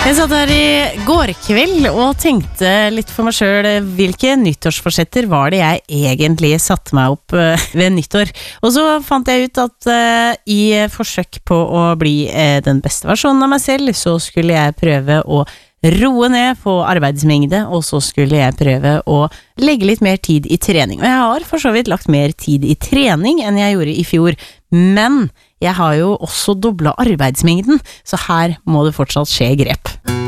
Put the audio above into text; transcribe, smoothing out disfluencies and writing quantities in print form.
Jeg satt her i går kveld og tenkte litt for meg selv hvilke nyttårsforsetter var det jeg egentlig satte meg opp ved nyttår. Og så fant jeg ut at i forsøk på å bli den beste versjonen av meg selv, så skulle jeg prøve å roe ned på arbeidsmengde, og så skulle jeg prøve å legge litt mer tid i trening. Og jeg har for så vidt lagt mer tid i trening enn jeg gjorde i fjor, men jeg har jo også doblet arbeidsmengden, så her må det fortsatt skje grep.